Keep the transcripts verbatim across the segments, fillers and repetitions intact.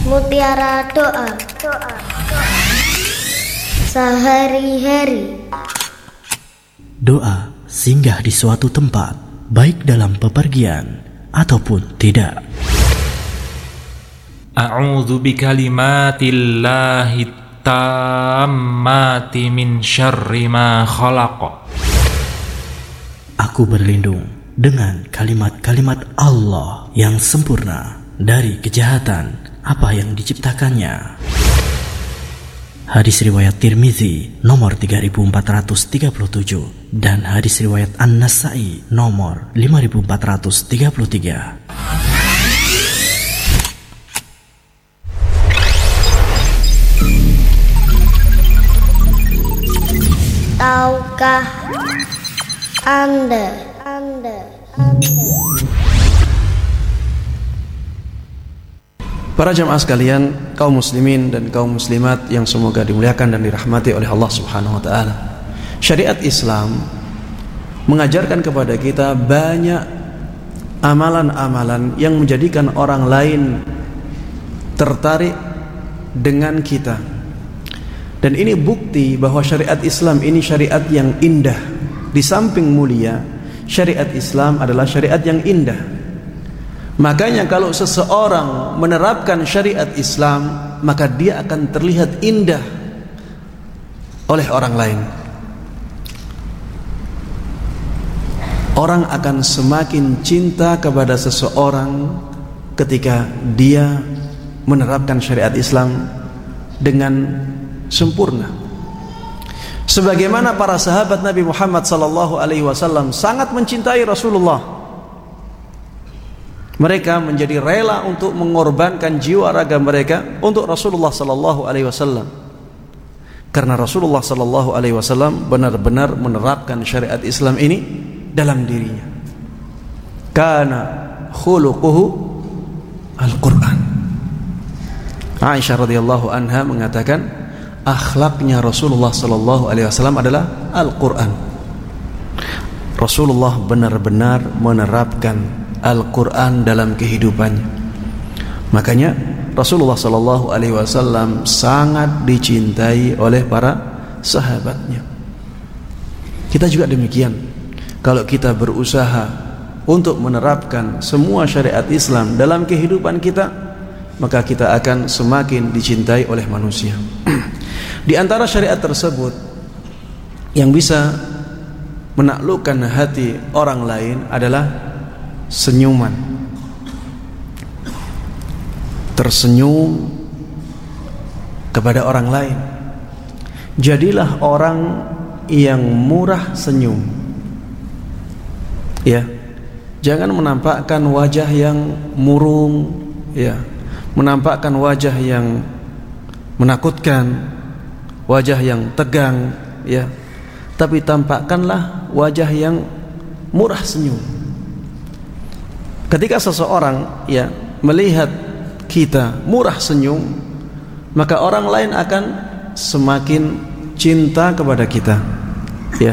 Mutiara doa, doa, sehari-hari. Doa singgah di suatu tempat, baik dalam bepergian ataupun tidak. A'udzu bikalimatillahi tammati min syarri ma khalaq. Aku berlindung dengan kalimat-kalimat Allah yang sempurna dari kejahatan apa yang diciptakannya. Hadis riwayat Tirmizi nomor tiga ribu empat ratus tiga puluh tujuh dan hadis riwayat An-Nasa'i nomor lima ribu empat ratus tiga puluh tiga. Tahukah Anda, Anda, Anda Para jamaah sekalian, kaum muslimin dan kaum muslimat yang semoga dimuliakan dan dirahmati oleh Allah Subhanahu wa taala. Syariat Islam mengajarkan kepada kita banyak amalan-amalan yang menjadikan orang lain tertarik dengan kita. Dan ini bukti bahwa syariat Islam ini syariat yang indah. Di samping mulia, syariat Islam adalah syariat yang indah. Makanya kalau seseorang menerapkan syariat Islam, maka dia akan terlihat indah oleh orang lain. Orang akan semakin cinta kepada seseorang ketika dia menerapkan syariat Islam dengan sempurna. Sebagaimana para sahabat Nabi Muhammad sallallahu alaihi wasallam sangat mencintai Rasulullah. Mereka menjadi rela untuk mengorbankan jiwa raga mereka untuk Rasulullah sallallahu alaihi wasallam. Karena Rasulullah sallallahu alaihi wasallam benar-benar menerapkan syariat Islam ini dalam dirinya. Kana khuluquhu Al-Qur'an. Aisyah radhiyallahu anha mengatakan, akhlaknya Rasulullah sallallahu alaihi wasallam adalah Al-Qur'an. Rasulullah benar-benar menerapkan Al-Quran dalam kehidupannya. Makanya Rasulullah sallallahu alaihi wasallam sangat dicintai oleh para sahabatnya. Kita juga demikian. Kalau kita berusaha untuk menerapkan semua syariat Islam dalam kehidupan kita, maka kita akan semakin dicintai oleh manusia. Di antara syariat tersebut yang bisa menaklukkan hati orang lain adalah senyuman. Tersenyum kepada orang lain. Jadilah orang yang murah senyum. Ya. Jangan menampakkan wajah yang murung, ya. Menampakkan wajah yang menakutkan, wajah yang tegang, ya. Tapi tampakkanlah wajah yang murah senyum. Ketika seseorang ya melihat kita murah senyum, maka orang lain akan semakin cinta kepada kita. Ya.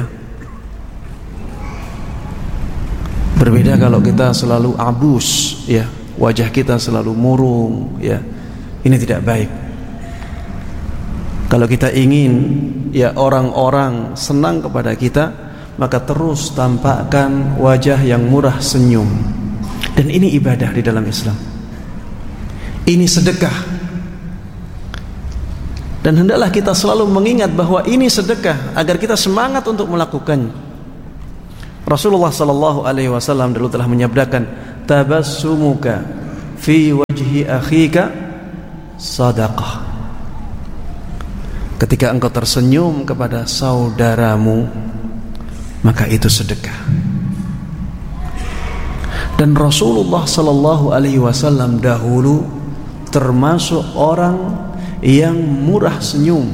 Berbeda kalau kita selalu abus, ya, wajah kita selalu murung, ya. Ini tidak baik. Kalau kita ingin ya orang-orang senang kepada kita, maka terus tampakkan wajah yang murah senyum. Dan ini ibadah di dalam Islam. Ini sedekah. Dan hendaklah kita selalu mengingat bahwa ini sedekah agar kita semangat untuk melakukannya. Rasulullah sallallahu alaihi wasallam dulu telah menyabdakan, tabassumuka fi wajhi akhika sadaqah. Ketika engkau tersenyum kepada saudaramu, maka itu sedekah. Dan Rasulullah sallallahu alaihi wasallam dahulu termasuk orang yang murah senyum.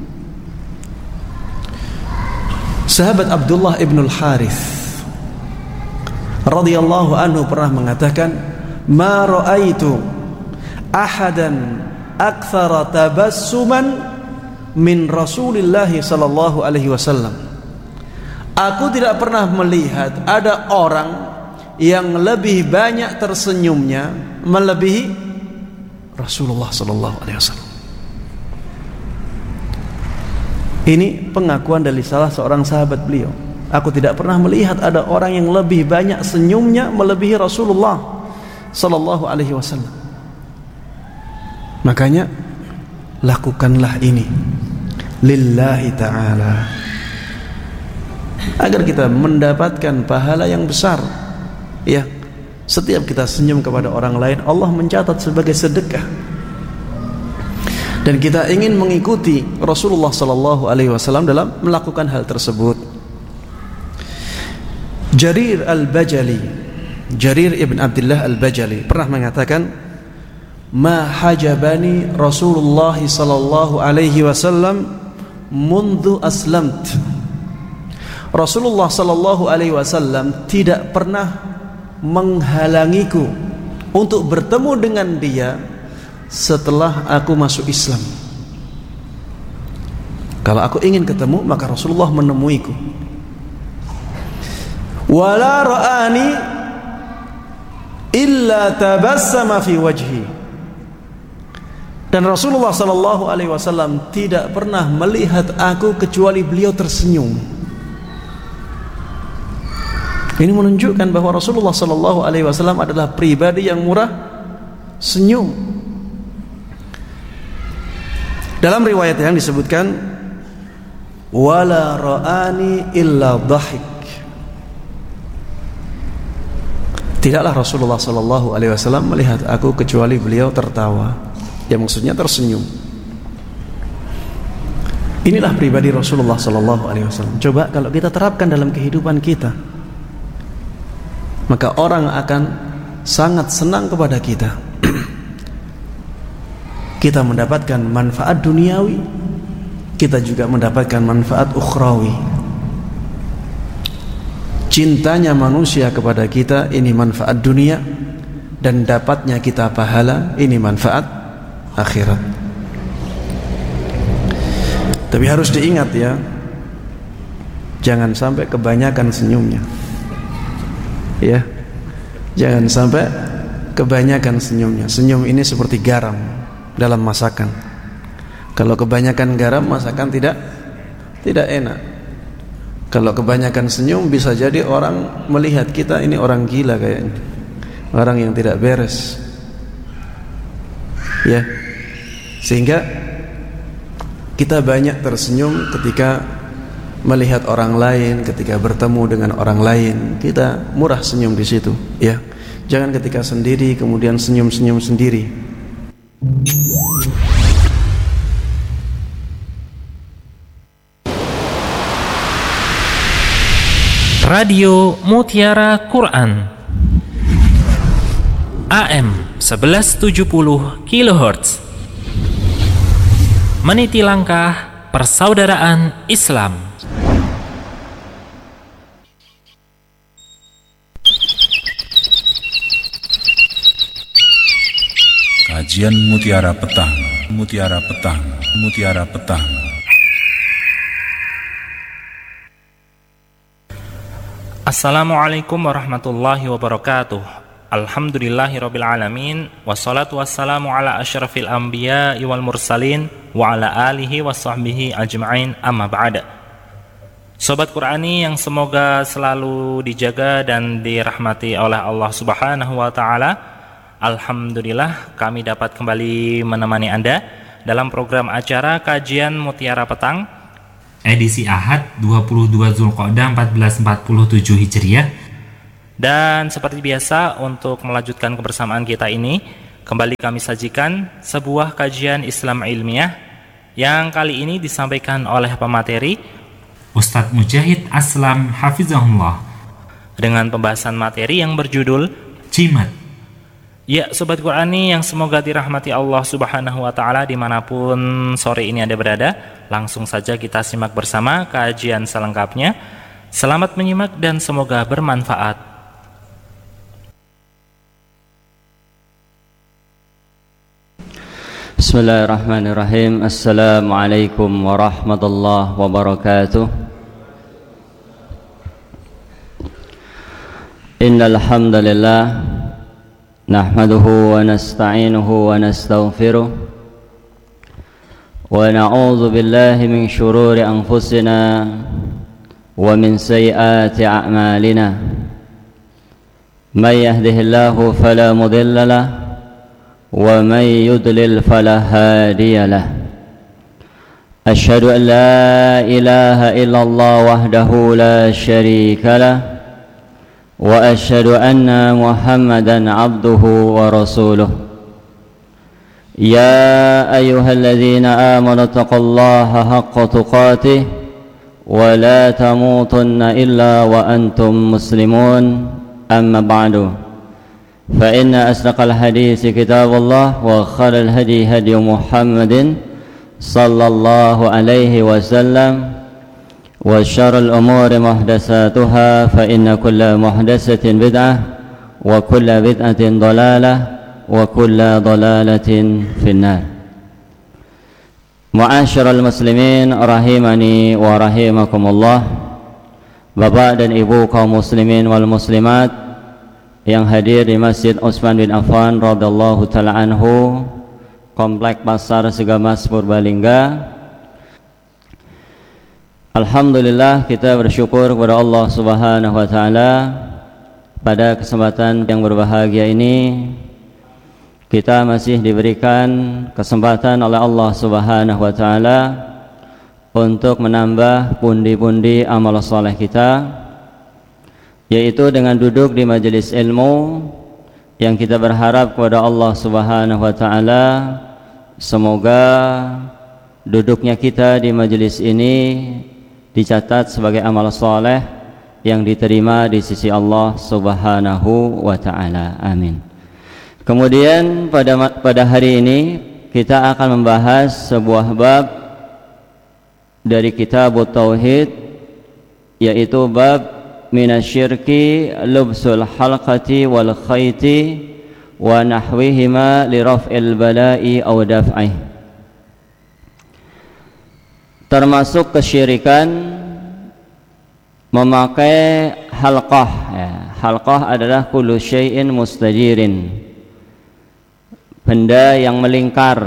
Sahabat Abdullah ibn al-Harith radhiyallahu anhu pernah mengatakan, "Ma ra'aitu ahadan aktsara tabassuman min Rasulillah sallallahu alaihi wasallam." Aku tidak pernah melihat ada orang yang lebih banyak tersenyumnya melebihi Rasulullah sallallahu alaihi wasallam. Ini pengakuan dari salah seorang sahabat beliau. Aku tidak pernah melihat ada orang yang lebih banyak senyumnya melebihi Rasulullah sallallahu alaihi wasallam. Makanya lakukanlah ini lillahi ta'ala, agar kita mendapatkan pahala yang besar. Ya, setiap kita senyum kepada orang lain, Allah mencatat sebagai sedekah. Dan kita ingin mengikuti Rasulullah sallallahu alaihi wasallam dalam melakukan hal tersebut. Jarir Al-Bajali, Jarir ibn Abdullah Al-Bajali pernah mengatakan, "Ma hajabani Rasulullah sallallahu alaihi wasallam mundu aslamt." Rasulullah sallallahu alaihi wasallam tidak pernah menghalangiku untuk bertemu dengan dia setelah aku masuk Islam. Kalau aku ingin ketemu, maka Rasulullah menemuiku. Wala ra'ani illa tabassama fi wajhi. Dan Rasulullah sallallahu alaihi wasallam tidak pernah melihat aku kecuali beliau tersenyum. Ini menunjukkan bahwa Rasulullah sallallahu alaihi wasallam adalah pribadi yang murah senyum. Dalam riwayat yang disebutkan, wala ra'ani illa dhahik. Tidaklah Rasulullah sallallahu alaihi wasallam melihat aku kecuali beliau tertawa. Ya, maksudnya tersenyum. Inilah pribadi Rasulullah sallallahu alaihi wasallam. Coba kalau kita terapkan dalam kehidupan kita, maka orang akan sangat senang kepada kita. Kita mendapatkan manfaat duniawi, kita juga mendapatkan manfaat ukhrawi. Cintanya manusia kepada kita, ini manfaat dunia, dan dapatnya kita pahala, ini manfaat akhirat. Tapi harus diingat ya, jangan sampai kebanyakan senyumnya. Ya, jangan sampai kebanyakan senyumnya. Senyum ini seperti garam dalam masakan. Kalau kebanyakan garam, masakan tidak tidak enak. Kalau kebanyakan senyum, bisa jadi orang melihat kita ini orang gila kayaknya, orang yang tidak beres. Ya, sehingga kita banyak tersenyum ketika melihat orang lain, ketika bertemu dengan orang lain, kita murah senyum di situ. Ya, jangan ketika sendiri kemudian senyum-senyum sendiri. Radio Mutiara Quran A M seribu tujuh puluh kilohertz, meniti langkah persaudaraan Islam. Kajian Mutiara Petang, Mutiara Petang, Mutiara Petang. Assalamualaikum warahmatullahi wabarakatuh. Alhamdulillahirabbil alamin, wassalatu wassalamu ala asyrafil anbiya wal mursalin wa ala alihi washabbihi ajma'in, amma ba'da. Sobat Qurani yang semoga selalu dijaga dan dirahmati oleh Allah Subhanahu wa taala. Alhamdulillah kami dapat kembali menemani Anda dalam program acara Kajian Mutiara Petang edisi Ahad dua puluh dua Zulqa'dah seribu empat ratus empat puluh tujuh Hijriah. Dan seperti biasa, untuk melanjutkan kebersamaan kita ini, kembali kami sajikan sebuah kajian Islam ilmiah yang kali ini disampaikan oleh pemateri Ustadz Mujahid Aslam Hafizahullah dengan pembahasan materi yang berjudul Jimat. Ya, Sobat Qurani yang semoga dirahmati Allah Subhanahu wa ta'ala dimanapun sore ini Anda berada, langsung saja kita simak bersama kajian selengkapnya. Selamat menyimak dan semoga bermanfaat. Bismillahirrahmanirrahim. Assalamualaikum warahmatullahi wabarakatuh. Innal hamdalillah nahmaduhu wa nasta'inuhu wa nastaghfiruh wa na'udzu billahi min shururi anfusina wa min sayyiati a'malina may yahdihillahu fala mudilla lahu wa may yudlil fala hadiya lahu asyhadu an la ilaha illallah wahdahu la syarika lahu wa asyhadu anna Muhammadan abduhu wa rasuluh ya ayyuhalladzina amanu taqullaha haqqa tuqatih wa la tamutunna illa wa antum muslimun amma ba'du fa inna asdaqal hadisi kitabullah wa khairal hadi hadi Muhammadin sallallahu alaihi wasallam wa syarrul umuri muhdatsatuha fa inna kulla muhdatsatin bid'ah wa kulla bid'atin dhalalah wa kulla dhalalatin finnar. Ma'asyiral muslimin rahimani wa rahimakumullah. Bapak dan Ibu kaum muslimin wal muslimat yang hadir di Masjid Utsman bin Affan radhiyallahu taala anhu, Komplek Pasar Segamas Purbalingga. Alhamdulillah, kita bersyukur kepada Allah Subhanahu wa taala pada kesempatan yang berbahagia ini kita masih diberikan kesempatan oleh Allah Subhanahu wa taala untuk menambah pundi-pundi amal soleh kita, yaitu dengan duduk di majelis ilmu yang kita berharap kepada Allah Subhanahu wa taala semoga duduknya kita di majelis ini dicatat sebagai amal soleh yang diterima di sisi Allah Subhanahu wa ta'ala. Amin. Kemudian pada pada hari ini kita akan membahas sebuah bab dari kitab Tauhid, yaitu bab minasyirki lubsul halqati wal khayti wa nahwihima li raf'il bala'i aw daf'ih. Termasuk kesyirikan memakai halqah, ya. Halqah adalah kullu syai'in mustajirin, benda yang melingkar,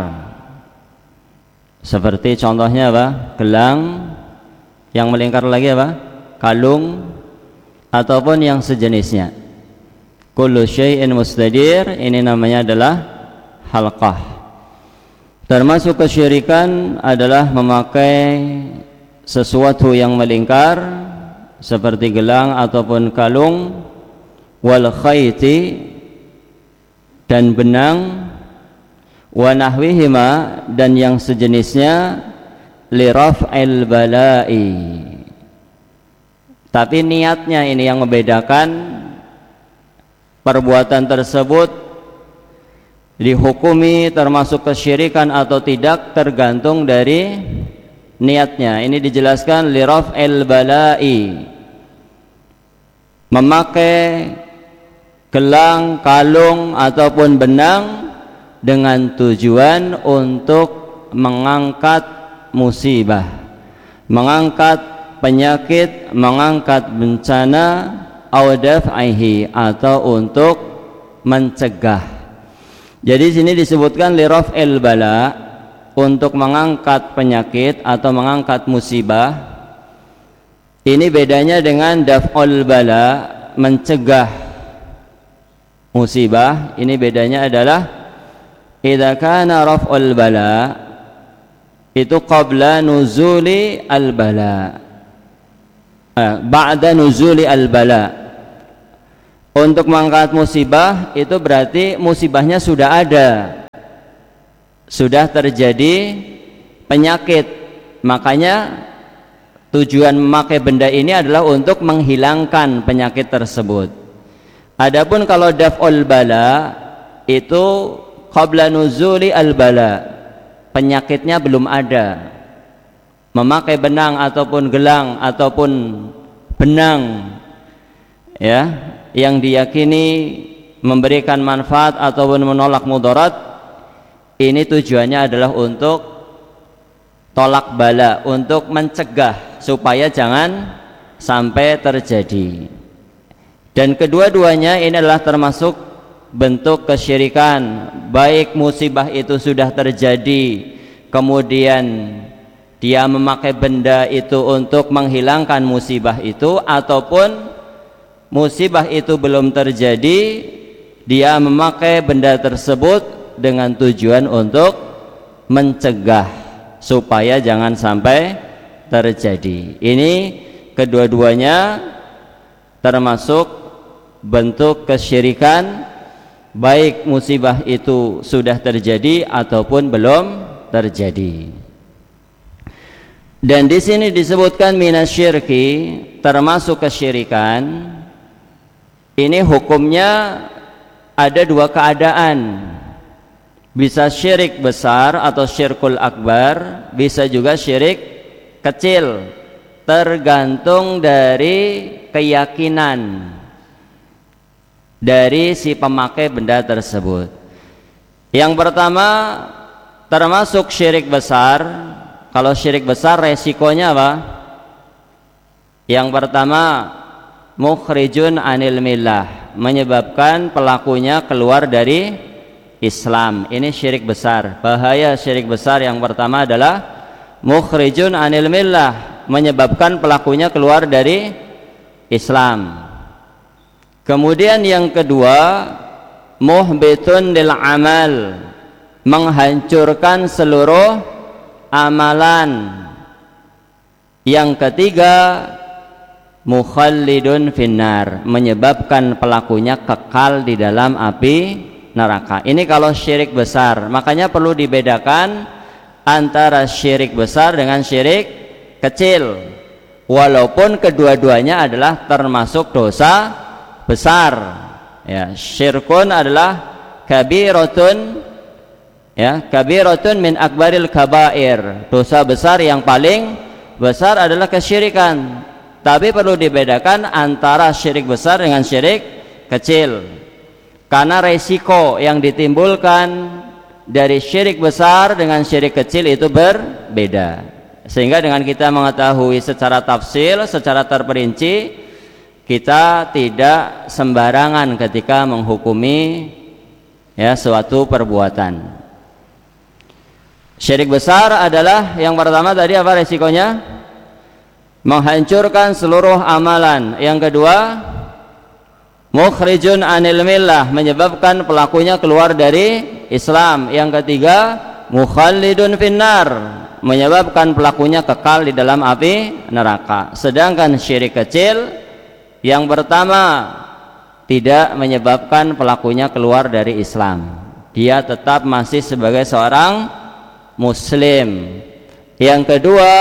seperti contohnya apa? Gelang. Yang melingkar lagi apa? Kalung ataupun yang sejenisnya. Kullu syai'in mustajir, ini namanya adalah halqah. Termasuk kesyirikan adalah memakai sesuatu yang melingkar seperti gelang ataupun kalung, wal khayti dan benang, wa nahwihima dan yang sejenisnya, li raf'il bala'i. Tapi niatnya ini yang membedakan perbuatan tersebut dihukumi termasuk kesyirikan atau tidak tergantung dari niatnya. Ini dijelaskan li raf'il bala'i, memakai gelang, kalung ataupun benang dengan tujuan untuk mengangkat musibah, mengangkat penyakit, mengangkat bencana, au daf'ihi atau untuk mencegah. Jadi sini disebutkan li raf'il bala, untuk mengangkat penyakit atau mengangkat musibah. Ini bedanya dengan daf'ul bala, mencegah musibah. Ini bedanya adalah idza kana raf'ul bala itu qabla nuzuli al bala, eh, ba'da nuzuli al bala. Untuk mengangkat musibah itu berarti musibahnya sudah ada, sudah terjadi penyakit. Makanya tujuan memakai benda ini adalah untuk menghilangkan penyakit tersebut. Adapun kalau daf'ul bala itu qabla nuzuli al bala, penyakitnya belum ada. Memakai benang ataupun gelang ataupun benang, ya, yang diyakini memberikan manfaat ataupun menolak mudarat, ini tujuannya adalah untuk tolak bala, untuk mencegah supaya jangan sampai terjadi. Dan kedua-duanya ini adalah termasuk bentuk kesyirikan, baik musibah itu sudah terjadi kemudian dia memakai benda itu untuk menghilangkan musibah itu, ataupun musibah itu belum terjadi dia memakai benda tersebut dengan tujuan untuk mencegah supaya jangan sampai terjadi. Ini kedua-duanya termasuk bentuk kesyirikan, baik musibah itu sudah terjadi ataupun belum terjadi. Dan di sini disebutkan minasyirki, termasuk kesyirikan. Ini hukumnya ada dua keadaan. Bisa syirik besar atau syirkul akbar, bisa juga syirik kecil, tergantung dari keyakinan dari si pemakai benda tersebut. Yang pertama termasuk syirik besar. Kalau syirik besar resikonya apa? Yang pertama mukhrijun anil millah, menyebabkan pelakunya keluar dari Islam. Ini syirik besar. Bahaya syirik besar yang pertama adalah mukhrijun anil millah, menyebabkan pelakunya keluar dari Islam. Kemudian yang kedua muhbitun lil amal, menghancurkan seluruh amalan. Yang ketiga mukhallidun finnar, menyebabkan pelakunya kekal di dalam api neraka. Ini kalau syirik besar. Makanya perlu dibedakan antara syirik besar dengan syirik kecil, walaupun kedua-duanya adalah termasuk dosa besar. Ya, syirkun adalah kabiratun, ya, kabiratun min akbaril kabair. Dosa besar yang paling besar adalah kesyirikan. Tapi perlu dibedakan antara syirik besar dengan syirik kecil, karena resiko yang ditimbulkan dari syirik besar dengan syirik kecil itu berbeda. Sehingga dengan kita mengetahui secara tafsil, secara terperinci, kita tidak sembarangan ketika menghukumi ya suatu perbuatan. Syirik besar adalah yang pertama tadi apa resikonya? Menghancurkan seluruh amalan. Yang kedua mukhrijun anil millah, menyebabkan pelakunya keluar dari Islam. Yang ketiga mukhallidun finnar, menyebabkan pelakunya kekal di dalam api neraka. Sedangkan syirik kecil yang pertama tidak menyebabkan pelakunya keluar dari Islam, dia tetap masih sebagai seorang muslim. Yang kedua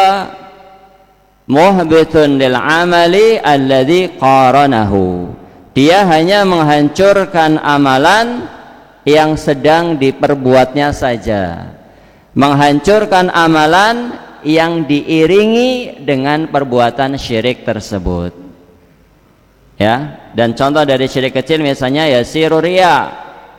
muhbitun lil amali alladzi qaranahu, dia hanya menghancurkan amalan yang sedang diperbuatnya saja, menghancurkan amalan yang diiringi dengan perbuatan syirik tersebut. Ya, dan contoh dari syirik kecil misalnya ya siru riya,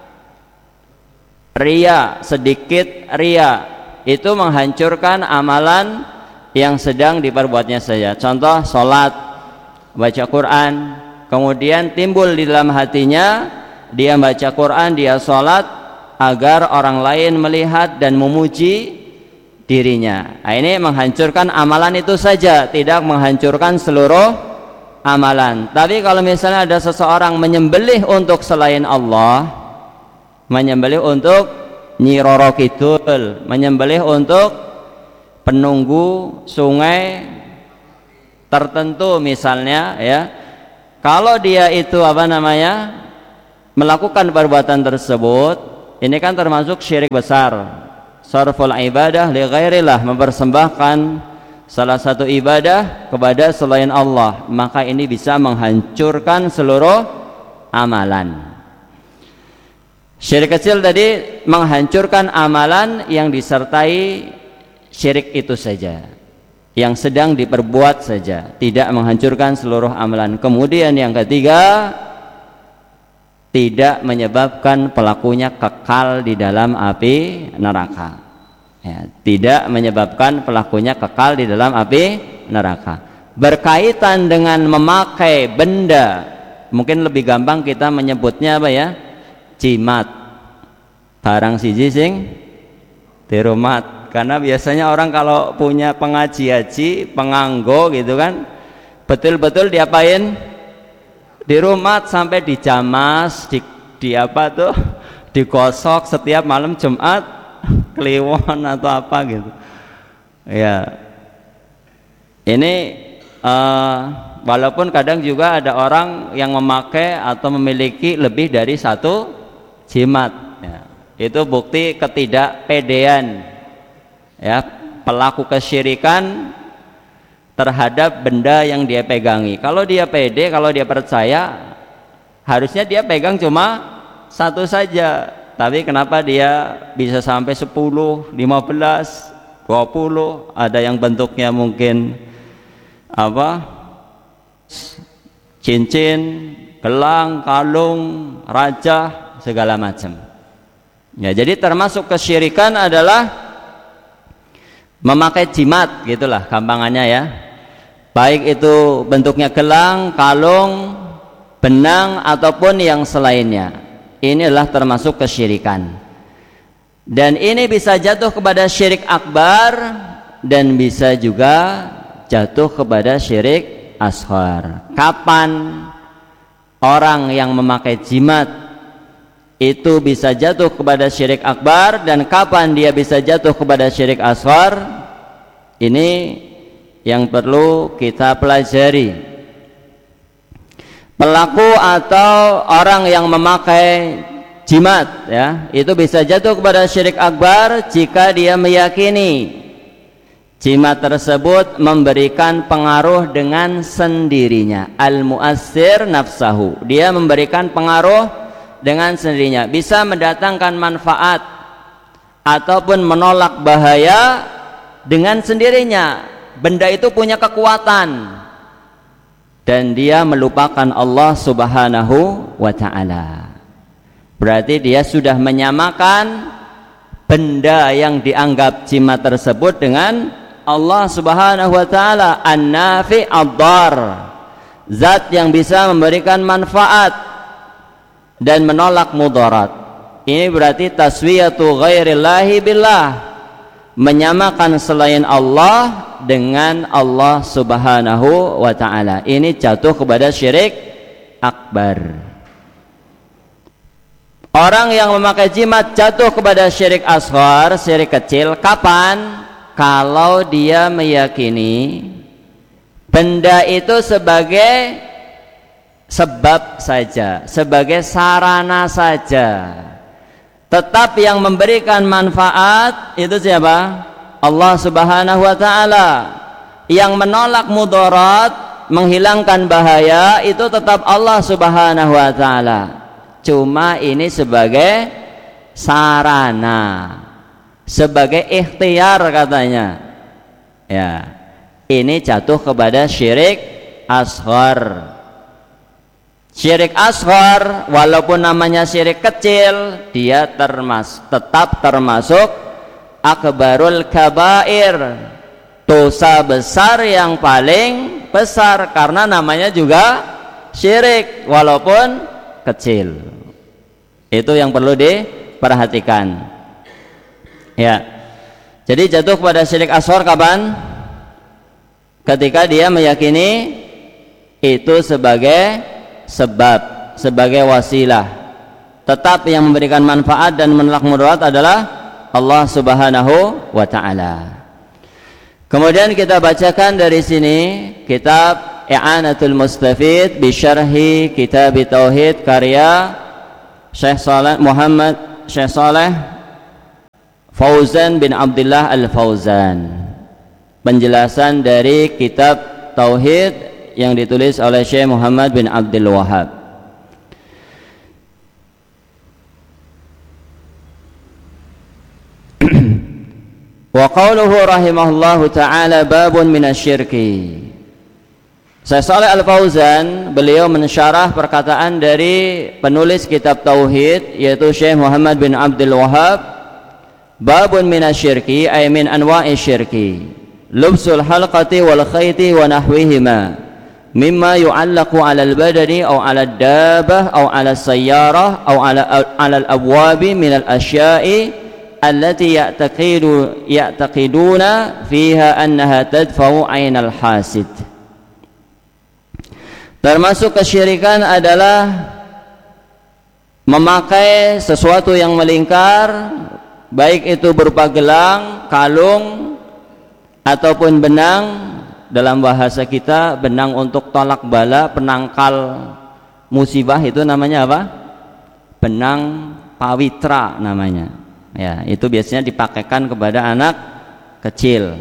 riya, sedikit riya, itu menghancurkan amalan yang sedang diperbuatnya saja. Contoh sholat, baca Quran, kemudian timbul di dalam hatinya dia baca Quran, dia sholat agar orang lain melihat dan memuji dirinya. Nah, ini menghancurkan amalan itu saja, tidak menghancurkan seluruh amalan. Tapi kalau misalnya ada seseorang menyembelih untuk selain Allah, menyembelih untuk Nyi Roro Kidul, menyembelih untuk penunggu sungai tertentu misalnya, ya, kalau dia itu apa namanya melakukan perbuatan tersebut, ini kan termasuk syirik besar. Sarful ibadah li ghairillah, mempersembahkan salah satu ibadah kepada selain Allah, maka ini bisa menghancurkan seluruh amalan. Syirik kecil tadi menghancurkan amalan yang disertai syirik itu saja, yang sedang diperbuat saja, tidak menghancurkan seluruh amalan. Kemudian yang ketiga, tidak menyebabkan pelakunya kekal di dalam api neraka. Ya, tidak menyebabkan pelakunya kekal di dalam api neraka. Berkaitan dengan memakai benda, mungkin lebih gampang kita menyebutnya apa ya, jimat. Barang siji sing dirumat. Karena biasanya orang kalau punya pengaji haji, penganggo gitu kan, betul-betul diapain? Dirumat sampai dijamas, di, di apa tuh? Digosok setiap malam Jumat, kliwon atau apa gitu. Ya. Ini uh, walaupun kadang juga ada orang yang memakai atau memiliki lebih dari satu jimat. Ya. Itu bukti ketidakpedean, ya, pelaku kesyirikan terhadap benda yang dia pegangi. Kalau dia pede, kalau dia percaya, harusnya dia pegang cuma satu saja. Tapi kenapa dia bisa sampai sepuluh, lima belas, dua puluh? Ada yang bentuknya mungkin apa? Cincin, gelang, kalung, raja, segala macam. Ya, jadi termasuk kesyirikan adalah memakai jimat, gitulah gampangannya ya. Baik itu bentuknya gelang, kalung, benang ataupun yang selainnya. Ini adalah termasuk kesyirikan. Dan ini bisa jatuh kepada syirik akbar dan bisa juga jatuh kepada syirik asghar. Kapan orang yang memakai jimat itu bisa jatuh kepada syirik akbar dan kapan dia bisa jatuh kepada syirik asghar? Ini yang perlu kita pelajari. Pelaku atau orang yang memakai jimat, ya, itu bisa jatuh kepada syirik akbar jika dia meyakini jimat tersebut memberikan pengaruh dengan sendirinya. Al-mu'assir nafsahu, dia memberikan pengaruh dengan sendirinya, bisa mendatangkan manfaat ataupun menolak bahaya dengan sendirinya. Benda itu punya kekuatan dan dia melupakan Allah Subhanahu wa ta'ala. Berarti dia sudah menyamakan benda yang dianggap jimat tersebut dengan Allah Subhanahu wa ta'ala. An-nafi ad-dar, zat yang bisa memberikan manfaat dan menolak mudarat. Ini berarti taswiyatu ghairillahi billah, menyamakan selain Allah dengan Allah Subhanahu wa ta'ala. Ini jatuh kepada syirik akbar. Orang yang memakai jimat jatuh kepada syirik asghar, syirik kecil. Kapan? Kalau dia meyakini benda itu sebagai sebab saja, sebagai sarana saja. Tetap yang memberikan manfaat itu siapa? Allah Subhanahu wa ta'ala. Yang menolak mudarat, menghilangkan bahaya, itu tetap Allah Subhanahu wa ta'ala. Cuma ini sebagai sarana, sebagai ikhtiar katanya. Ya, ini jatuh kepada syirik asghar. Syirik asghar walaupun namanya syirik kecil, dia termas, tetap termasuk akbarul kabair, dosa besar yang paling besar, karena namanya juga syirik walaupun kecil. Itu yang perlu diperhatikan. Ya. Jadi jatuh kepada syirik asghar kapan? Ketika dia meyakini itu sebagai sebab, sebagai wasilah. Tetap yang memberikan manfaat dan menolak mudarat adalah Allah Subhanahu wa ta'ala. Kemudian kita bacakan dari sini kitab I'anatul Mustafid bi Syarhi Kitab Tauhid karya Syekh Saleh Muhammad Syekh Saleh Fauzan bin Abdullah Al-Fauzan. Penjelasan dari kitab Tauhid yang ditulis oleh Syekh Muhammad bin Abdul Wahhab. Wa qawluhu rahimahullahu ta'ala babun minasyirki. Syekh Shalih Al-Fauzan, beliau mensyarah perkataan dari penulis kitab Tauhid yaitu Syekh Muhammad bin Abdul Wahhab. Babun minasyirki ay min anwa'i syirki, lubsul halqati wal khayti wa nahwihima mimma yu'allaqu 'ala al-badani aw 'ala ad-dabbah aw 'ala as-sayyarah aw 'ala 'ala al-abwabi min al-asya'i allati ya'taqidu ya'taqiduna fiha annaha tadfa'u 'ainal hasid. Termasuk kesyirikan adalah memakai sesuatu yang melingkar, baik itu berupa gelang, kalung ataupun benang. Dalam bahasa kita, benang untuk tolak bala, penangkal musibah, itu namanya apa? Benang pawitra namanya. Ya, itu biasanya dipakaikan kepada anak kecil.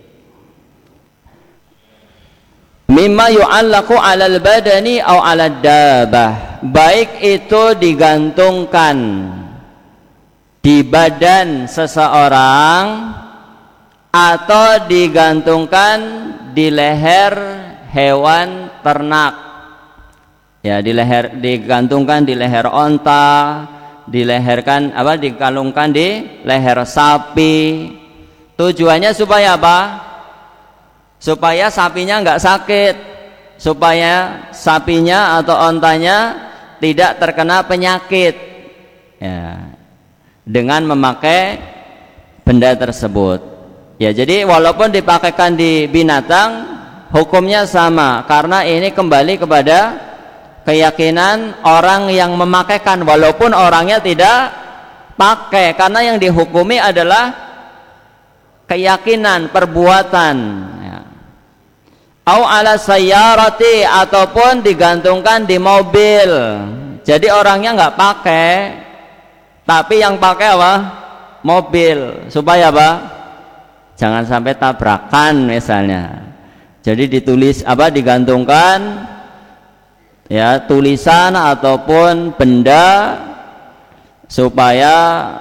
Mimma yu'allaqu 'alal badani aw 'alad dabbah, baik itu digantungkan di badan seseorang atau digantungkan di leher hewan ternak. Ya, di leher, digantungkan di leher onta, dileherkan apa dikalungkan di leher sapi. Tujuannya supaya apa? Supaya sapinya nggak sakit, supaya sapinya atau ontanya tidak terkena penyakit, ya, dengan memakai benda tersebut. Ya, jadi walaupun dipakaikan di binatang, hukumnya sama, karena ini kembali kepada keyakinan orang yang memakaikan, walaupun orangnya tidak pakai, karena yang dihukumi adalah keyakinan, perbuatan. Ya. Au ala sayyarati, ataupun digantungkan di mobil. Jadi orangnya nggak pakai, tapi yang pakai apa? Mobil, supaya apa? Jangan sampai tabrakan misalnya. Jadi ditulis apa? Digantungkan ya tulisan ataupun benda supaya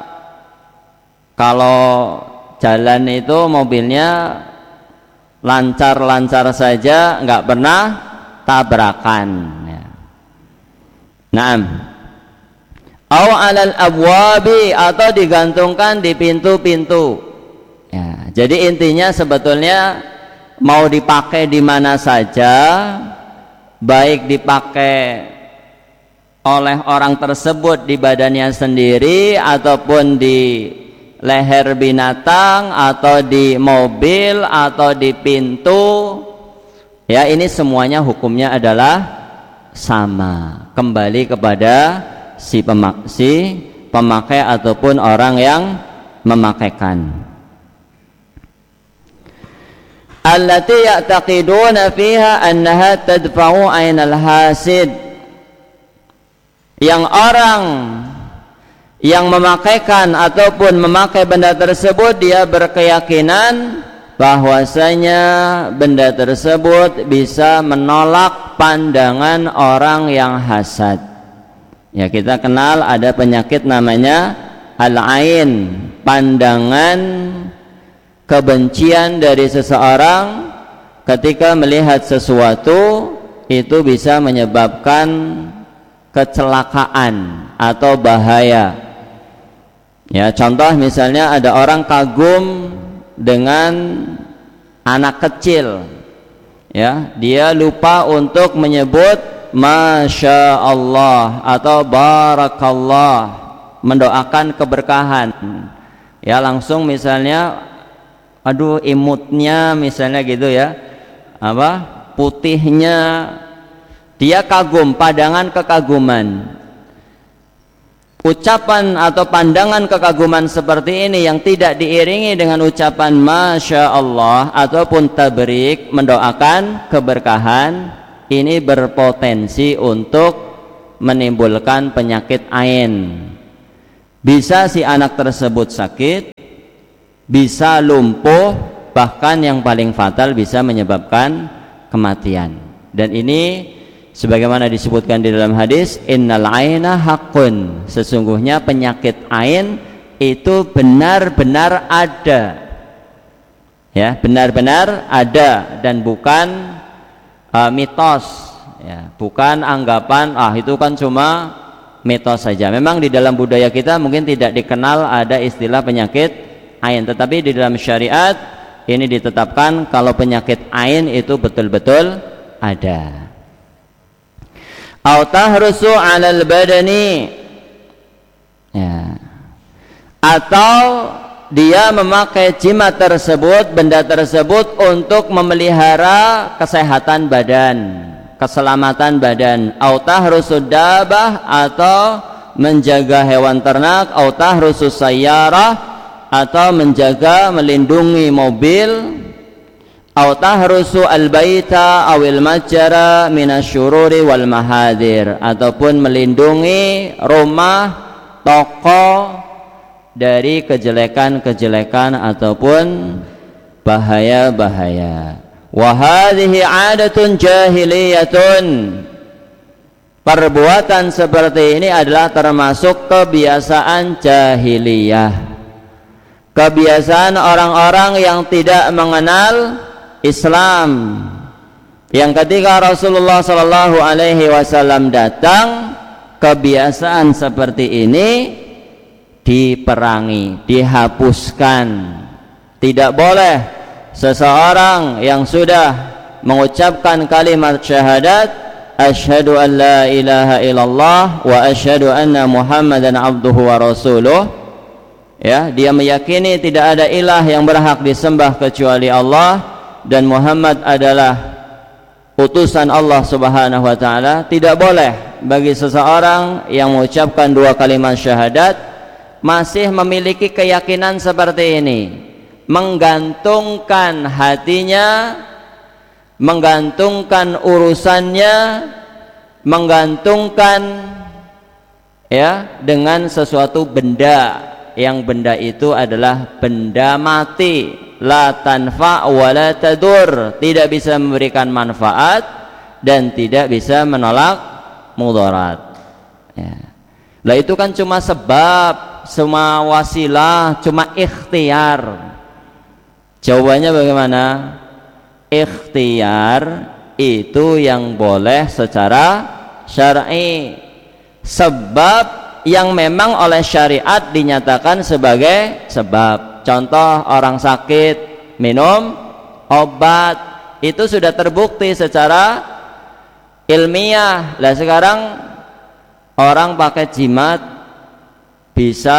kalau jalan itu mobilnya lancar-lancar saja, nggak pernah tabrakan. Ya. Naam. Au alal abwabi, atau digantungkan di pintu-pintu. Ya, jadi intinya sebetulnya mau dipakai di mana saja, baik dipakai oleh orang tersebut di badannya sendiri ataupun di leher binatang atau di mobil atau di pintu, ya ini semuanya hukumnya adalah sama, kembali kepada si pemak si pemakai ataupun orang yang memakaikan. Allati ya'taqiduna fiha annaha tadfa'u 'ainal hasid, yang orang yang memakaikan ataupun memakai benda tersebut dia berkeyakinan bahwasanya benda tersebut bisa menolak pandangan orang yang hasad. Ya, kita kenal ada penyakit namanya al-ain, pandangan kebencian dari seseorang ketika melihat sesuatu itu bisa menyebabkan kecelakaan atau bahaya. Ya, contoh misalnya ada orang kagum dengan anak kecil, ya, dia lupa untuk menyebut Masya Allah atau Barakallah, mendoakan keberkahan. Ya, langsung misalnya, aduh imutnya misalnya gitu ya, apa putihnya, dia kagum, pandangan kekaguman. Ucapan atau pandangan kekaguman seperti ini yang tidak diiringi dengan ucapan Masya Allah ataupun tabrik, mendoakan keberkahan, ini berpotensi untuk menimbulkan penyakit ain. Bisa si anak tersebut sakit, bisa lumpuh, bahkan yang paling fatal bisa menyebabkan kematian. Dan ini sebagaimana disebutkan di dalam hadis, innal aina haqqun, sesungguhnya penyakit ain itu benar-benar ada. Ya, benar-benar ada dan bukan uh, mitos, ya, bukan anggapan ah itu kan cuma mitos saja. Memang di dalam budaya kita mungkin tidak dikenal ada istilah penyakit ain, tetapi di dalam syariat ini ditetapkan kalau penyakit ain itu betul-betul ada. Au tahrusu 'alal badani, ya, atau dia memakai jimat tersebut, benda tersebut untuk memelihara kesehatan badan, keselamatan badan. Au tahrusu dabah, atau menjaga hewan ternak. Au tahrusu sayyarah, atau menjaga, melindungi mobil. Au tahrusu al-baita awil majara minasyururi wal mahadir, ataupun melindungi rumah, toko dari kejelekan-kejelekan ataupun bahaya-bahaya. Wa hadhihi 'adatun jahiliyatun. Perbuatan seperti ini adalah termasuk kebiasaan jahiliyah, kebiasaan orang-orang yang tidak mengenal Islam, yang ketika Rasulullah Shallallahu Alaihi Wasallam datang, kebiasaan seperti ini diperangi, dihapuskan. Tidak boleh seseorang yang sudah mengucapkan kalimat syahadat, asyhadu an la ilaha illallah wa asyhadu anna muhammadan abduhu wa rasuluh, ya, dia meyakini tidak ada ilah yang berhak disembah kecuali Allah dan Muhammad adalah utusan Allah Subhanahu wa taala. Tidak boleh bagi seseorang yang mengucapkan dua kalimat syahadat masih memiliki keyakinan seperti ini, menggantungkan hatinya, menggantungkan urusannya, menggantungkan, ya, dengan sesuatu benda, yang benda itu adalah benda mati. La tanfa wa la tadur, tidak bisa memberikan manfaat dan tidak bisa menolak mudarat, ya. Lah itu kan cuma sebab, cuma wasilah, cuma ikhtiar. Jawabannya bagaimana? Ikhtiar itu yang boleh secara syar'i, sebab yang memang oleh syariat dinyatakan sebagai sebab. Contoh, orang sakit minum obat, itu sudah terbukti secara ilmiah. Lah sekarang orang pakai jimat bisa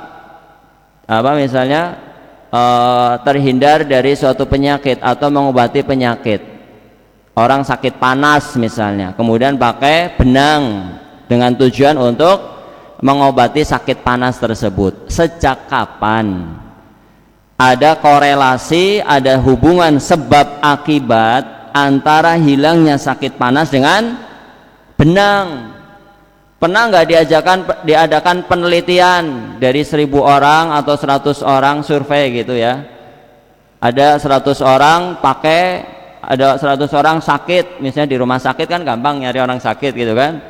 apa misalnya uh, terhindar dari suatu penyakit atau mengobati penyakit. Orang sakit panas misalnya, kemudian pakai benang dengan tujuan untuk mengobati sakit panas tersebut. Sejak kapan ada korelasi, ada hubungan sebab akibat antara hilangnya sakit panas dengan benang? Pernah nggak diajakan diadakan penelitian dari seribu orang atau seratus orang, survei gitu ya? Ada seratus orang pakai, ada seratus orang sakit, misalnya di rumah sakit kan gampang nyari orang sakit gitu kan?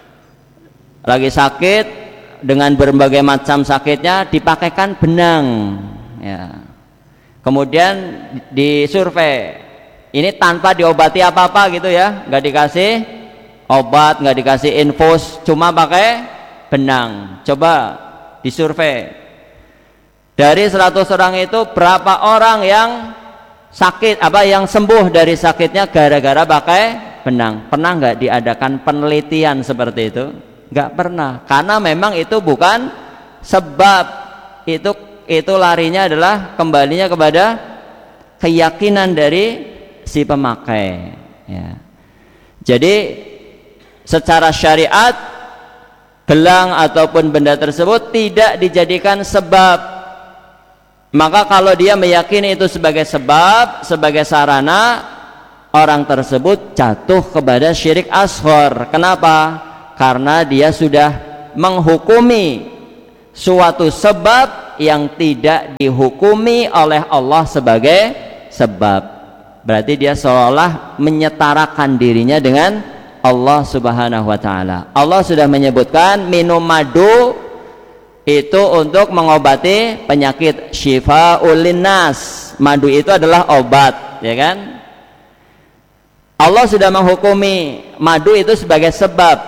Lagi sakit dengan berbagai macam sakitnya, dipakaikan benang. Ya. Kemudian disurvei, ini tanpa diobati apa-apa gitu ya, nggak dikasih obat, nggak dikasih infus, cuma pakai benang. Coba disurvei, dari seratus orang itu berapa orang yang sakit, apa yang sembuh dari sakitnya gara-gara pakai benang? Pernah nggak diadakan penelitian seperti itu? Nggak pernah, karena memang itu bukan sebab. Itu itu larinya adalah kembalinya kepada keyakinan dari si pemakai, ya. Jadi secara syariat gelang ataupun benda tersebut tidak dijadikan sebab. Maka kalau dia meyakini itu sebagai sebab, sebagai sarana, orang tersebut jatuh kepada syirik asghar. Kenapa? Karena dia sudah menghukumi suatu sebab yang tidak dihukumi oleh Allah sebagai sebab. Berarti dia seolah menyetarakan dirinya dengan Allah Subhanahu wa taala. Allah sudah menyebutkan minum madu itu untuk mengobati penyakit, syifaa'ul linnas. Madu itu adalah obat, ya kan? Allah sudah menghukumi madu itu sebagai sebab,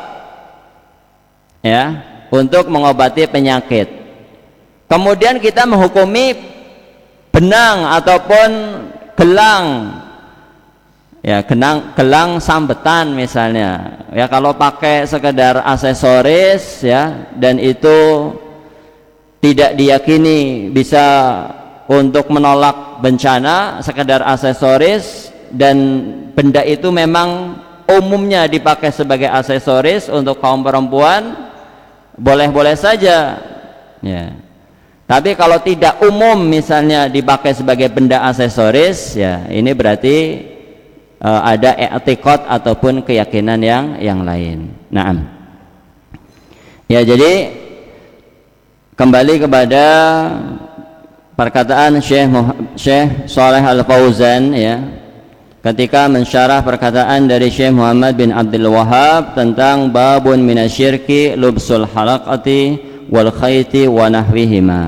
ya, untuk mengobati penyakit. Kemudian kita menghukumi benang ataupun gelang, Ya, genang, gelang sambetan misalnya. Ya, kalau pakai sekedar aksesoris ya, dan itu tidak diyakini bisa untuk menolak bencana, sekedar aksesoris, dan benda itu memang umumnya dipakai sebagai aksesoris untuk kaum perempuan, boleh-boleh saja. Ya. Tapi kalau tidak umum misalnya dipakai sebagai benda aksesoris, ya ini berarti uh, ada i'tiqad ataupun keyakinan yang yang lain. Naam. Ya, jadi kembali kepada perkataan Syekh Syekh Shalih Al-Fauzan ya, ketika mensyarah perkataan dari Syekh Muhammad bin Abdul Wahhab tentang babun minasyirki lubsul halaqati wal khayti wa nahwihima.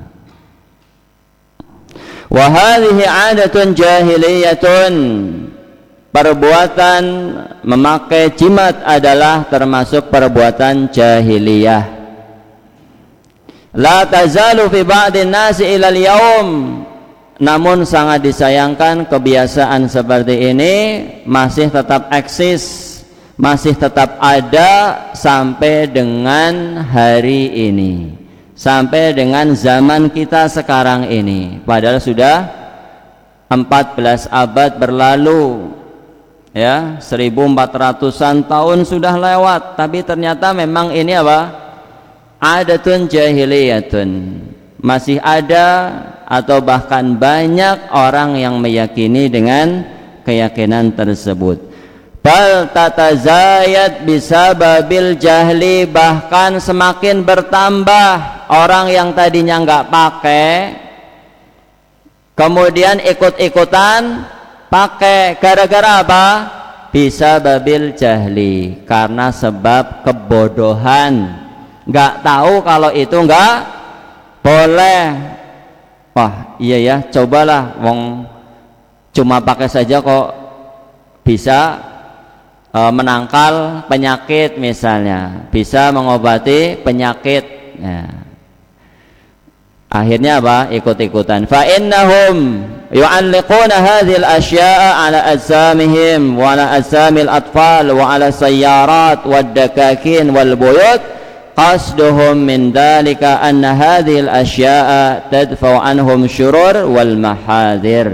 Wa hadhihi 'adatun jahiliyatun. Perbuatan memakai jimat adalah termasuk perbuatan jahiliyah. La tazalu fi ba'din nasi ila al-yaum. Namun sangat disayangkan kebiasaan seperti ini masih tetap eksis, masih tetap ada sampai dengan hari ini, sampai dengan zaman kita sekarang ini. Padahal sudah empat belas abad berlalu ya, seribu empat ratusan tahun sudah lewat, tapi ternyata memang ini apa? Adatun jahiliyatun. Masih ada atau bahkan banyak orang yang meyakini dengan keyakinan tersebut. Bal tatazayad bisababil jahli, bahkan semakin bertambah orang yang tadinya nggak pakai kemudian ikut-ikutan pakai. Gara-gara apa? Bisababil jahli, karena sebab kebodohan, nggak tahu kalau itu nggak boleh. Wah iya ya, cobalah, wong cuma pakai saja kok bisa e, menangkal penyakit misalnya, bisa mengobati penyakit ya. Akhirnya apa? Ikut-ikutan. Fa innahum yu'alliquna hadhil asya'a ala ajsamihim wa ala ajsamil atfal wa ala sayyarat wad dakakin wal buyut. Qasduhum min dhalika anna hadhil asya'a tadfa'u anhum syurur wal mahadir.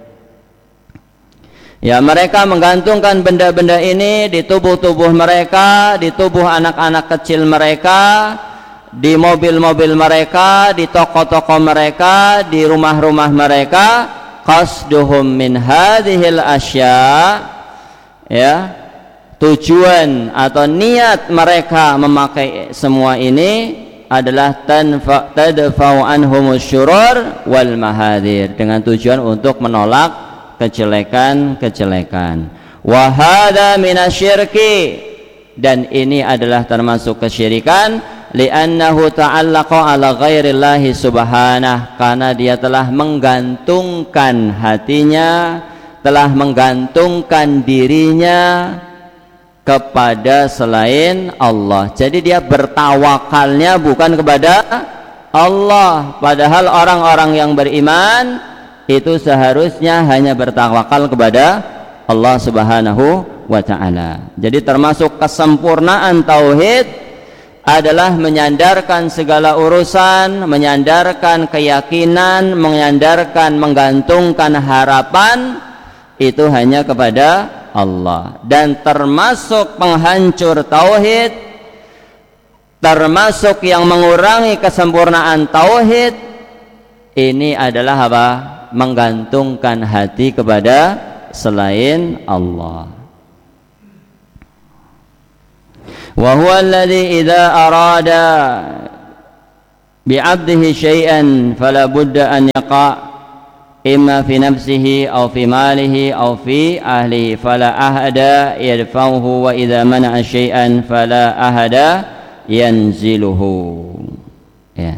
Ya, mereka menggantungkan benda-benda ini di tubuh-tubuh mereka, di tubuh anak-anak kecil mereka, di mobil-mobil mereka, di toko-toko mereka, di rumah-rumah mereka. Qasduhum min hadhil asya', ya, tujuan atau niat mereka memakai semua ini adalah tanfa tadfa'u anhumus syurur wal mahadir, dengan tujuan untuk menolak kejelekan-kejelekan. Wa hadza minasyirki, dan ini adalah termasuk kesyirikan, li'annahu ta'allaqa ala ghairillahi subhanah, karena dia telah menggantungkan hatinya, telah menggantungkan dirinya kepada selain Allah. Jadi dia bertawakalnya bukan kepada Allah, padahal orang-orang yang beriman itu seharusnya hanya bertawakal kepada Allah Subhanahu wa ta'ala. Jadi termasuk kesempurnaan tauhid adalah menyandarkan segala urusan, menyandarkan keyakinan, menyandarkan, menggantungkan harapan itu hanya kepada Allah. Dan termasuk penghancur tauhid, termasuk yang mengurangi kesempurnaan tauhid, ini adalah apa? Menggantungkan hati kepada selain Allah. Wa huwa alladhi idza arada bi'abdihi syai'an fala budda an yaqa' imma fi nafsihi aw fi malihi aw fi ahlihi fala ahada yadfa'uhu wa idza mana'a syai'an fala ahada yanziluhu. Ya.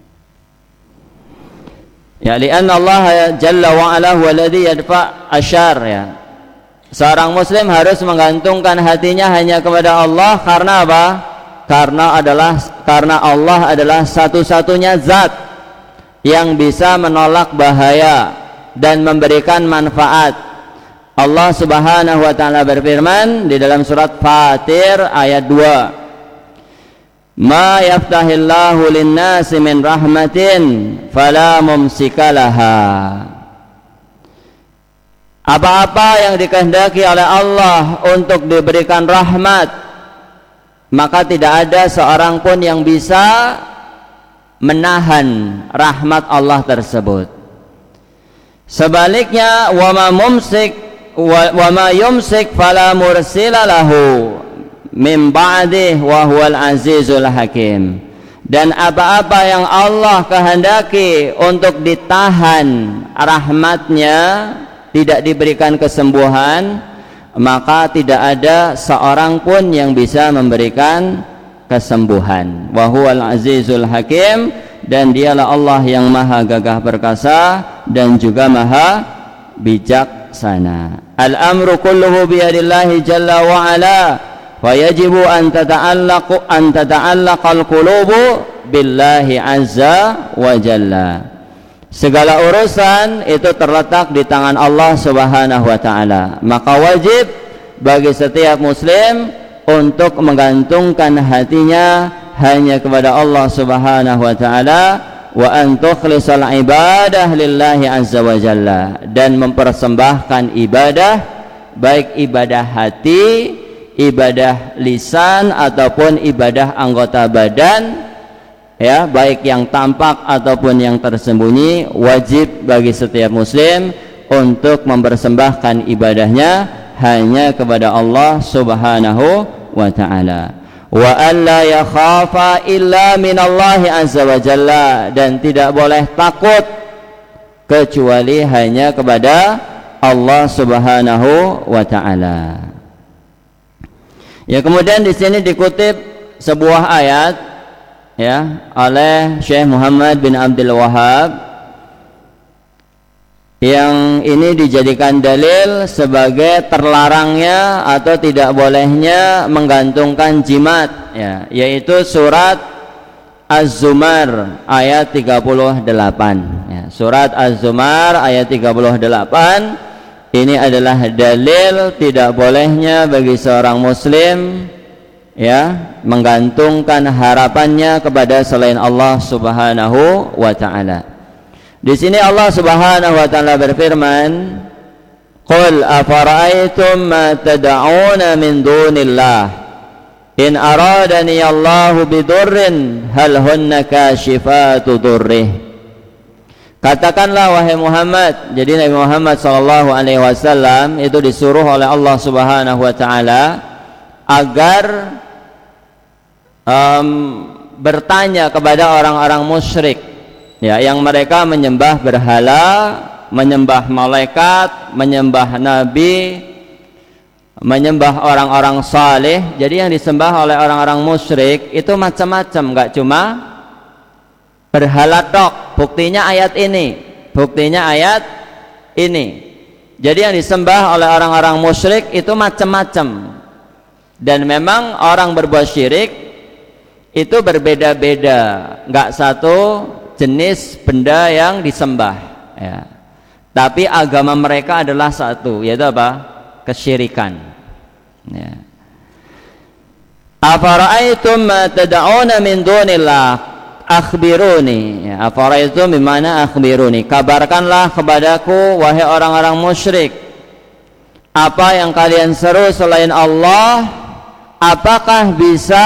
Ya, li'anna Allah jalla wa ala huwa alladhi yadfa' asyar, ya. Seorang muslim harus menggantungkan hatinya hanya kepada Allah. Karena apa? Karena adalah karena Allah adalah satu-satunya zat yang bisa menolak bahaya dan memberikan manfaat. Allah Subhanahu wa taala berfirman di dalam surat Fatir ayat dua, "Ma yaftahillahu lin-nasi min rahmatin fala mumsikalaha." Apa-apa yang dikehendaki oleh Allah untuk diberikan rahmat, maka tidak ada seorang pun yang bisa menahan rahmat Allah tersebut. Sebaliknya, wa ma mumsik wa ma yumsik fala mursila lahu min ba'dih wa huwal azizul hakim. Dan apa-apa yang Allah kehendaki untuk ditahan rahmatnya, tidak diberikan kesembuhan, maka tidak ada seorang pun yang bisa memberikan kesembuhan. Wa huwal azizul hakim, dan dialah Allah yang maha gagah perkasa dan juga maha bijaksana. Al-amru kulluhu biyadillahi jalla wa ala, wa yajibu an tata'allaqu an tata'allaqal qulubu billahi azza wa jalla. Segala urusan itu terletak di tangan Allah Subhanahu wa taala. Maka wajib bagi setiap muslim untuk menggantungkan hatinya hanya kepada Allah Subhanahu wa taala, wa an tukhlisal ibadah lillahi azza wa jalla, dan mempersembahkan ibadah, baik ibadah hati, ibadah lisan ataupun ibadah anggota badan, ya, baik yang tampak ataupun yang tersembunyi. Wajib bagi setiap muslim untuk mempersembahkan ibadahnya hanya kepada Allah Subhanahu wa taala. Wa alla yakhafa illa minallahi azza wa jalla, dan tidak boleh takut kecuali hanya kepada Allah Subhanahu wa taala. Ya, kemudian di sini dikutip sebuah ayat, ya, oleh Syekh Muhammad bin Abdul Wahhab, yang ini dijadikan dalil sebagai terlarangnya atau tidak bolehnya menggantungkan jimat, ya, yaitu surat Az-Zumar ayat tiga puluh delapan, ya, surat Az-Zumar ayat tiga puluh delapan ini adalah dalil tidak bolehnya bagi seorang muslim, ya, menggantungkan harapannya kepada selain Allah Subhanahu wa taala. Di sini Allah Subhanahu wa taala berfirman, "Qul afara'aytum ma tad'una min dunillah in aradani Allahu bidurrin hal hunna kashifatu durrih." Katakanlah wahai Muhammad, jadi Nabi Muhammad sallallahu alaihi wasallam itu disuruh oleh Allah Subhanahu wa taala agar um, bertanya kepada orang-orang musyrik, ya, yang mereka menyembah berhala, menyembah malaikat, menyembah nabi, menyembah orang-orang saleh. Jadi yang disembah oleh orang-orang musyrik itu macam-macam, enggak cuma berhala tok. Buktinya ayat ini, buktinya ayat ini. Jadi yang disembah oleh orang-orang musyrik itu macam-macam. Dan memang orang berbuat syirik itu berbeda-beda, enggak satu jenis benda yang disembah, ya. Tapi agama mereka adalah satu, yaitu apa? Kesyirikan, ya. Afara'aitum ma tad'una min dunillah akhbiruni, ya. Afara'aitum bimana akhbiruni, kabarkanlah kepadaku wahai orang-orang musyrik, apa yang kalian seru selain Allah, apakah bisa,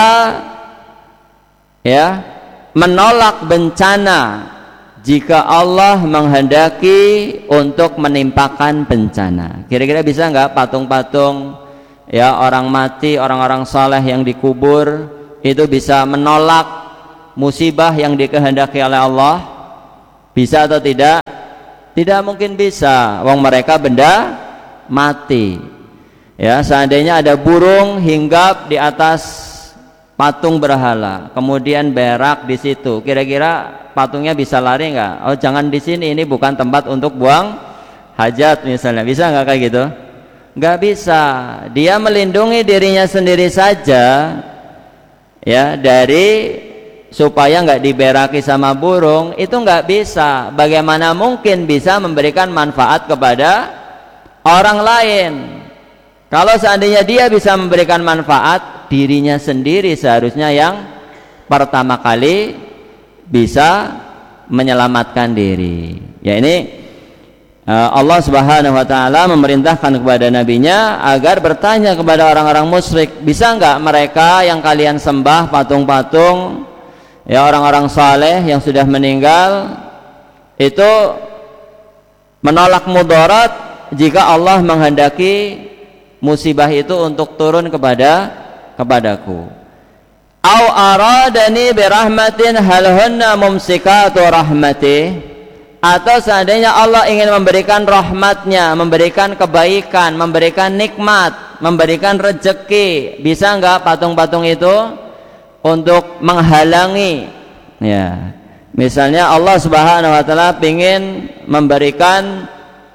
ya, menolak bencana jika Allah menghendaki untuk menimpakan bencana? Kira-kira bisa nggak patung-patung, ya, orang mati, orang-orang saleh yang dikubur itu bisa menolak musibah yang dikehendaki oleh Allah? Bisa atau tidak? Tidak mungkin bisa. Wong mereka benda mati. Ya, seandainya ada burung hinggap di atas patung berhala, kemudian berak di situ, kira-kira patungnya bisa lari nggak? Oh, jangan di sini, ini bukan tempat untuk buang hajat misalnya. Bisa nggak kayak gitu? Nggak bisa. Dia melindungi dirinya sendiri saja, ya, dari supaya nggak diberaki sama burung, itu nggak bisa. Bagaimana mungkin bisa memberikan manfaat kepada orang lain. Kalau seandainya dia bisa memberikan manfaat, dirinya sendiri seharusnya yang pertama kali bisa menyelamatkan diri. Ya, ini Allah Subhanahu wa taala memerintahkan kepada nabinya agar bertanya kepada orang-orang musyrik, bisa enggak mereka yang kalian sembah patung-patung, ya orang-orang saleh yang sudah meninggal, itu menolak mudarat jika Allah menghendaki musibah itu untuk turun kepada kepadaku. Au aradani birahmatin hal hunna mumsikatu rahmati, atau seandainya Allah ingin memberikan rahmatnya, memberikan kebaikan, memberikan nikmat, memberikan rezeki, bisa enggak patung-patung itu untuk menghalangi? Ya, misalnya Allah Subhanahu wa taala ingin memberikan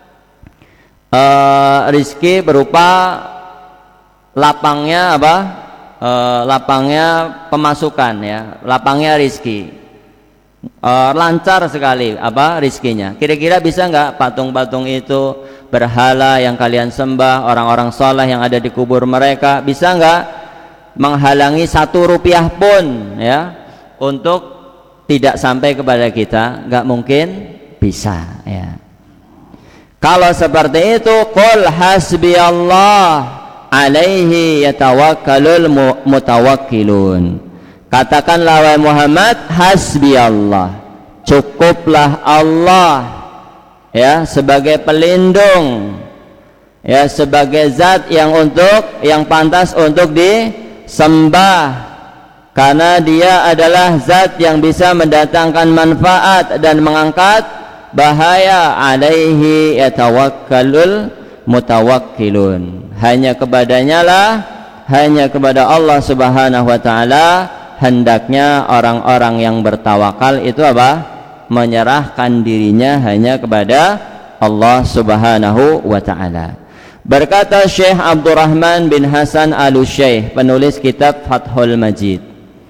Uh, rizki berupa lapangnya apa? Uh, lapangnya pemasukan, ya, lapangnya rizki, uh, lancar sekali apa rizkinya. Kira-kira bisa nggak patung-patung itu, berhala yang kalian sembah, orang-orang soleh yang ada di kubur mereka, bisa nggak menghalangi satu rupiah pun, ya, untuk tidak sampai kepada kita? Nggak mungkin bisa, ya. Kalau seperti itu, qul hasbiyallah alaihi yatawakkalul mutawakkilun. Katakanlah wahai Muhammad, hasbiyallah, cukuplah Allah, ya, sebagai pelindung, ya, sebagai zat yang untuk yang pantas untuk disembah, karena dia adalah zat yang bisa mendatangkan manfaat dan mengangkat bahaya. Alaihi yatawakkalul mutawakkilun, hanya kepadanya lah, hanya kepada Allah Subhanahu wa taala hendaknya orang-orang yang bertawakal itu apa? Menyerahkan dirinya hanya kepada Allah Subhanahu wa taala. Berkata Syekh Abdurrahman bin Hasan Al-Syekh, penulis kitab Fathul Majid,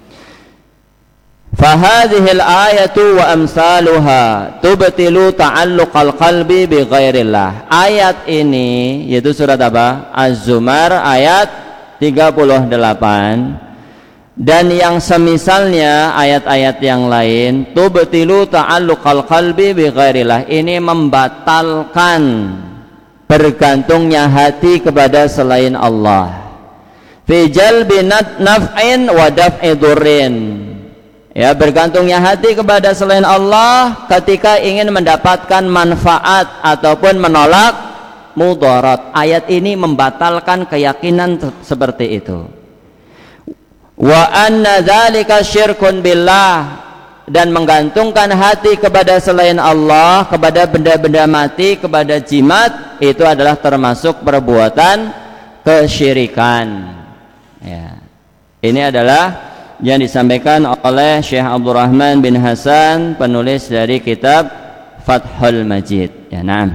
fahadhil ayatu wa amsaluha tubtilu ta'alluqal qalbi bi ghairillah. Ayat ini, yaitu surat apa? Az-Zumar ayat tiga puluh delapan, dan yang semisalnya ayat-ayat yang lain, tubtilu ta'alluqal qalbi bi ghairillah, ini membatalkan bergantungnya hati kepada selain Allah, fi jalbi naf'in wa daf'i durrin, ya, bergantungnya hati kepada selain Allah ketika ingin mendapatkan manfaat ataupun menolak mudarat. Ayat ini membatalkan keyakinan seperti itu. Wa anna dzalika syirkun billah, dan menggantungkan hati kepada selain Allah, kepada benda-benda mati, kepada jimat, itu adalah termasuk perbuatan kesyirikan. Ya. Ini adalah yang disampaikan oleh Syekh Abdurrahman bin Hasan, penulis dari kitab Fathul Majid. Ya, nah.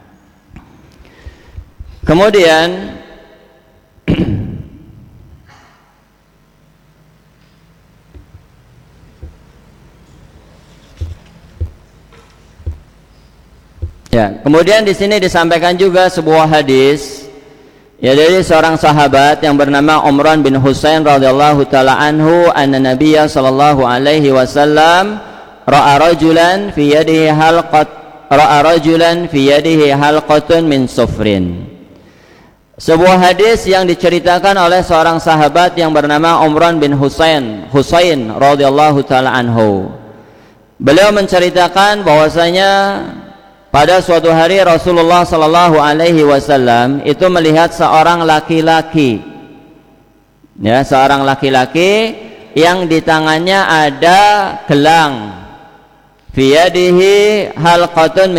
Kemudian ya, kemudian di sini disampaikan juga sebuah hadis, ya, dari seorang sahabat yang bernama Umran bin Husain radhiyallahu taala anhu, anna Nabiyya sallallahu alaihi wasallam ra'a rajulan fi yadihi halqat ra'a rajulan fi yadihi halqatun min sufrin. Sebuah hadis yang diceritakan oleh seorang sahabat yang bernama Umran bin Husain Husain radhiyallahu taala anhu. Beliau menceritakan bahwasanya pada suatu hari Rasulullah sallallahu alaihi wasallam itu melihat seorang laki-laki, ya, seorang laki-laki yang di tangannya ada gelang, fi yadihi halqatun